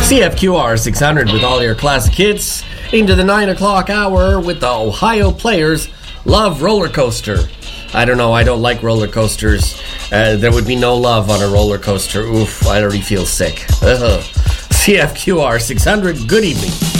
CFQR 600 with all your classic hits into the 9 o'clock hour with the Ohio Players Love Roller Coaster. I don't know, I don't like roller coasters. There would be no love on a roller coaster. Oof, I already feel sick. CFQR 600, good evening.